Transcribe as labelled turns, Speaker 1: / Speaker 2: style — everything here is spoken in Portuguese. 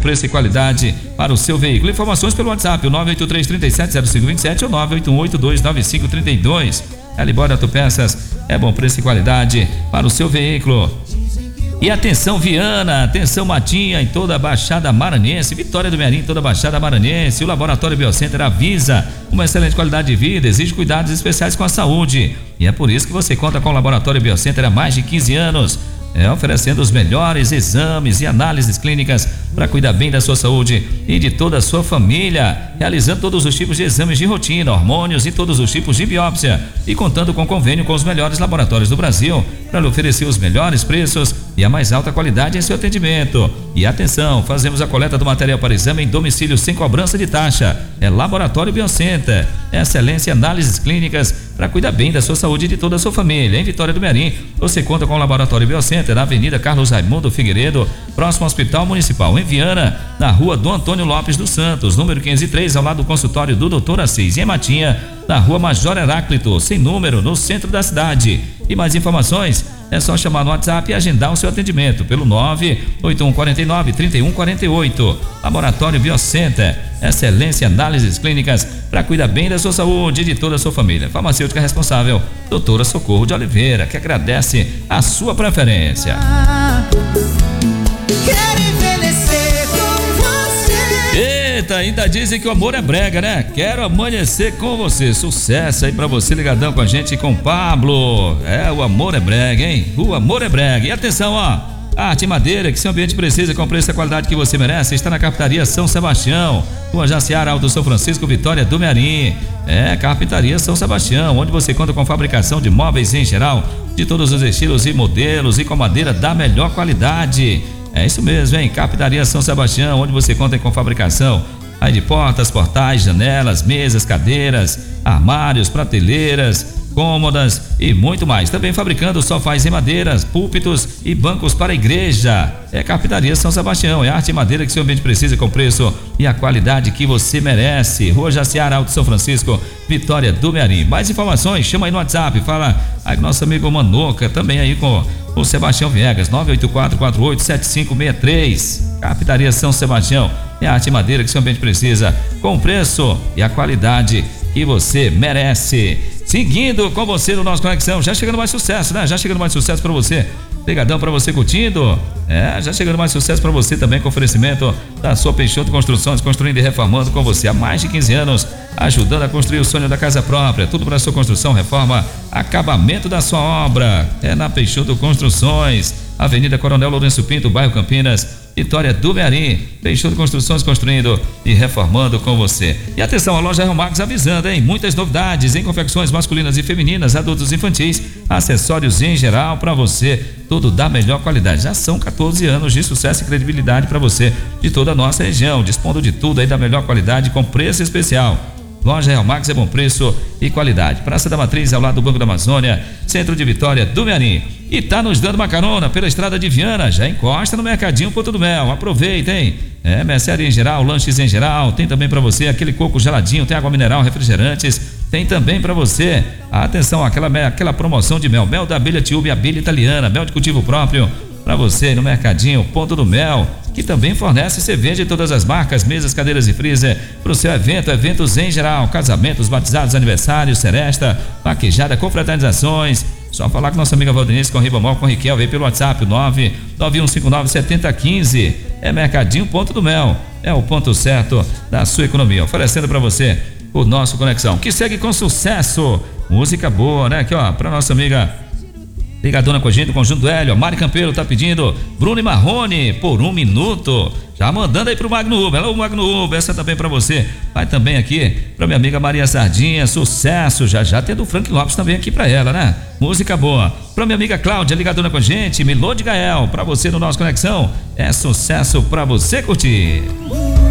Speaker 1: preço e qualidade para o seu veículo. Informações pelo WhatsApp, o 983-370527 ou 981829532. Libório Autopeças é bom preço e qualidade para o seu veículo. E atenção Viana, atenção Matinha em toda a Baixada Maranhense, Vitória do Mearim, toda a Baixada Maranhense. O Laboratório Biocenter avisa uma excelente qualidade de vida, exige cuidados especiais com a saúde. E é por isso que você conta com o Laboratório Biocenter há mais de 15 anos. Oferecendo os melhores exames e análises clínicas para cuidar bem da sua saúde e de toda a sua família, realizando todos os tipos de exames de rotina, hormônios e todos os tipos de biópsia e contando com convênio com os melhores laboratórios do Brasil para lhe oferecer os melhores preços e a mais alta qualidade em seu atendimento. E atenção, fazemos a coleta do material para exame em domicílio sem cobrança de taxa. Laboratório Biocenter, excelência em análises clínicas para cuidar bem da sua saúde e de toda a sua família. Em Vitória do Mearim, você conta com o Laboratório Biocenter na Avenida Carlos Raimundo Figueiredo, próximo ao Hospital Municipal. Em Viana, na Rua Dom Antônio Lopes dos Santos, número 503, ao lado do consultório do Dr. Assis. E em Matinha, na Rua Major Heráclito, sem número, no centro da cidade. E mais informações, é só chamar no WhatsApp e agendar o seu atendimento pelo 98149-3148. Laboratório Biocenter, excelência em análises clínicas para cuidar bem da sua saúde e de toda a sua família. Farmacêutica responsável, doutora Socorro de Oliveira, que agradece a sua preferência.
Speaker 2: Quero envelhecer com você.
Speaker 1: Eita, ainda dizem que o amor é brega, né? Quero amanhecer com você. Sucesso aí pra você ligadão com a gente, com o Pablo. O amor é brega, hein? O amor é brega. E atenção, ó. A Arte Madeira, que seu ambiente precisa, com preço e qualidade que você merece, está na Carpintaria São Sebastião, Rua Jaciara, Alto São Francisco, Vitória do Mearim. Carpintaria São Sebastião, onde você conta com fabricação de móveis em geral, de todos os estilos e modelos e com madeira da melhor qualidade. É isso mesmo, hein? Carpintaria São Sebastião, onde você conta com fabricação aí de portas, portais, janelas, mesas, cadeiras, armários, prateleiras, cômodas e muito mais. Também fabricando sofás em madeiras, púlpitos e bancos para a igreja. Carpintaria São Sebastião, arte e madeira que seu ambiente precisa, com preço e a qualidade que você merece. Rua Jaciara, Alto São Francisco, Vitória do Mearim. Mais informações, chama aí no WhatsApp, fala aí com nosso amigo Manoca, também aí com o Sebastião Viegas, 984487563. Carpintaria São Sebastião, arte e madeira que seu ambiente precisa, com preço e a qualidade que você merece. Seguindo com você no nosso Conexão, já chegando mais sucesso, né? Já chegando mais sucesso para você. Obrigadão para você curtindo. Já chegando mais sucesso para você também, com oferecimento da sua Peixoto Construções, construindo e reformando com você há mais de 15 anos, ajudando a construir o sonho da casa própria. Tudo para sua construção, reforma, acabamento da sua obra. Na Peixoto Construções, Avenida Coronel Lourenço Pinto, bairro Campinas, Vitória do Mearim. Peixoto Construções, construindo e reformando com você. E atenção, a loja Real Max avisando, hein? Muitas novidades em confecções masculinas e femininas, adultos e infantis, acessórios em geral para você, tudo da melhor qualidade. Já são 14 anos de sucesso e credibilidade para você de toda a nossa região, dispondo de tudo aí da melhor qualidade com preço especial. Loja Real Max é bom preço e qualidade. Praça da Matriz, ao lado do Banco da Amazônia, centro de Vitória do Mearim. E tá nos dando uma carona pela estrada de Viana, já encosta no Mercadinho Ponto do Mel. Aproveita, hein? Mercearia em geral, lanches em geral, tem também para você aquele coco geladinho, tem água mineral, refrigerantes, tem também para você. Atenção, aquela promoção de mel da abelha Tiúbe, abelha italiana, mel de cultivo próprio, para você no Mercadinho Ponto do Mel, que também fornece cerveja de todas as marcas, mesas, cadeiras e freezer para o seu evento, eventos em geral, casamentos, batizados, aniversários, seresta, vaquejada, confraternizações. Só falar com nossa amiga Valdenice, com Ribamol, com Riquel, vem pelo WhatsApp, 991597015. Mercadinho Ponto do Mel, o ponto certo da sua economia, oferecendo para você o nosso Conexão, que segue com sucesso. Música boa, né? Aqui, ó, para nossa amiga ligadona com a gente, do Conjunto Hélio, Mari Campeiro tá pedindo Bruno e Marrone, Por um Minuto. Já mandando aí pro Magno Uber. Alô, Magno Uber, essa também pra você. Vai também aqui pra minha amiga Maria Sardinha, sucesso. Já tem do Frank Lopes também aqui pra ela, né? Música boa. Pra minha amiga Cláudia, ligadona com a gente, Milô de Gael, pra você no nosso Conexão. É sucesso pra você curtir.